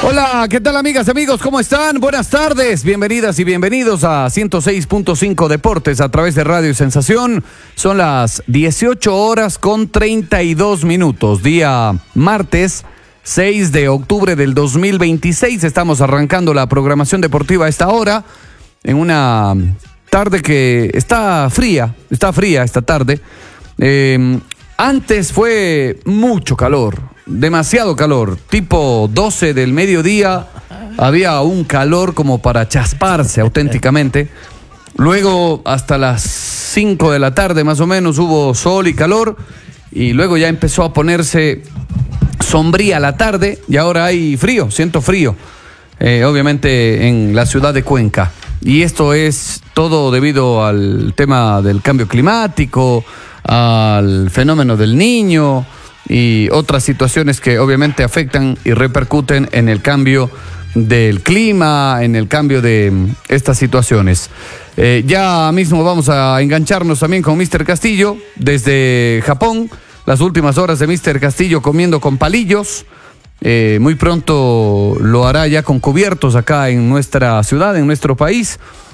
Hola, ¿qué tal amigas, amigos? ¿Cómo están? Buenas tardes, bienvenidas y bienvenidos a 106.5 Deportes a través de Radio Sensación. Son las 18 horas con 32 minutos, día martes 6 de octubre del 2026. Estamos arrancando la programación deportiva a esta hora, en una tarde que está fría esta tarde. Antes fue mucho calor, demasiado calor, tipo 12 del mediodía, había un calor como para chasparse auténticamente. Luego hasta las 5 de la tarde más o menos hubo sol y calor, y luego ya empezó a ponerse sombría la tarde y ahora hay frío, siento frío, obviamente en la ciudad de Cuenca. Y esto es todo debido al tema del cambio climático, al fenómeno del Niño y otras situaciones que obviamente afectan y repercuten en el cambio del clima, en el cambio de estas situaciones. Ya mismo vamos a engancharnos también con Mr. Castillo desde Japón. Las últimas horas de Mr. Castillo comiendo con palillos. Muy pronto lo hará ya con cubiertos acá en nuestra ciudad, en nuestro país.